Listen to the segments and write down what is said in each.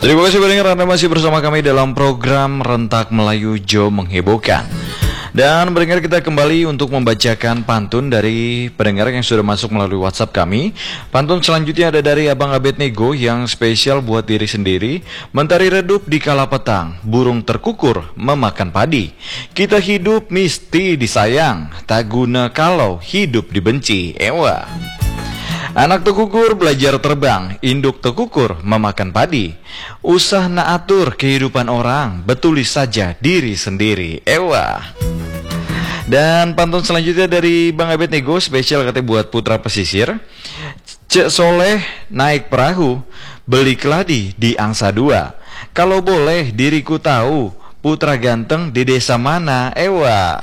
Terima kasih pendengar, Anda masih bersama kami dalam program Rentak Melayu Jo Menghebohkan. Dan pendengar, kita kembali untuk membacakan pantun dari pendengar yang sudah masuk melalui WhatsApp kami. Pantun selanjutnya ada dari Abang Abednego yang spesial buat diri sendiri. Mentari redup di kala petang, burung terkukur memakan padi. Kita hidup mesti disayang, tak guna kalau hidup dibenci. Ewa. Anak tekukur belajar terbang, induk tekukur memakan padi. Usah naatur kehidupan orang, betulis saja diri sendiri. Ewa. Dan pantun selanjutnya dari Bang Abednego, spesial katanya buat putra pesisir. Cek Soleh naik perahu, beli keladi di angsa dua. Kalau boleh diriku tahu, putra ganteng di desa mana. Ewa.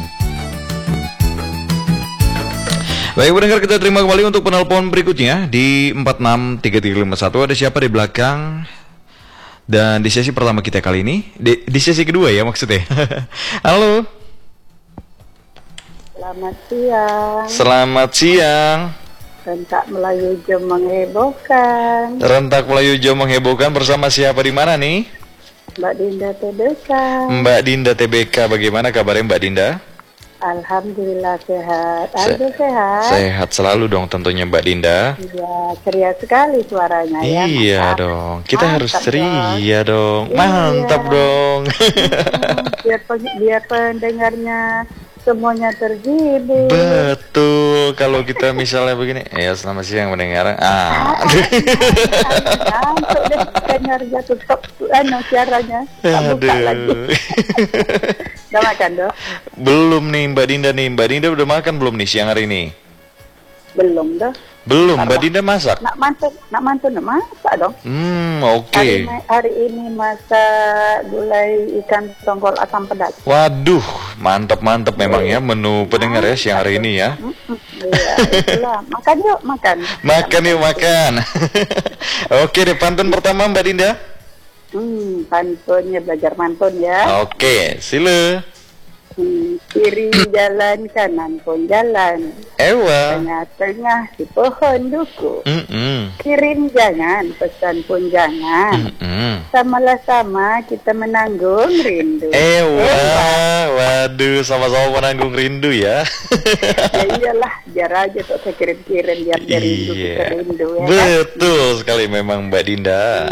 Baik pendengar, kita terima kembali untuk penelpon berikutnya di 463351. Ada siapa di belakang? Dan di sesi pertama kita kali ini, di sesi kedua ya maksudnya. Halo. Selamat siang. Selamat siang. Rentak Melayu Jo Menghebohkan. Rentak Melayu Jo Menghebohkan bersama siapa di mana nih? Mbak Dinda TBK. Mbak Dinda TBK, bagaimana kabarnya Mbak Dinda? Alhamdulillah sehat. Aduh sehat. Sehat selalu dong tentunya Mbak Dinda. Iya, ceria sekali suaranya ya. Iya Mantap. dong, kita Mantap harus ceria dong. Iya. Mantap dong. Biar pendengarnya semuanya terhibur. Betul, kalau kita misalnya begini, ya selamat siang mendengar. Ngantuk deh dengar jatuh siaranya. Tak buka lagi. Udah makan dong? Belum nih Mbak Dinda nih. Mbak Dinda udah makan belum nih siang hari ini? Belum dong. Belum, Mbak Dinda masak? Nak mantu masak dong. Oke. Hari ini masak gulai ikan tongkol asam pedas. Waduh, mantap memang ya menu pendengar ya siang hari ini ya. Iya, itulah. Makan yuk, makan. Makan yuk, makan. Oke deh, pantun pertama Mbak Dinda. Pantunnya belajar mantun ya. Oke, sila. Kiri jalan, kanan pun jalan. Ewa. Tengah-tengah di pohon duku. Kirim jangan, pesan pun jangan. Samalah sama kita menanggung rindu. Ewa. Waduh, sama-sama menanggung rindu ya. Ya iyalah, biar aja tuh saya kirim-kirim biar rindu kita rindu ya. Betul sekali memang Mbak Dinda.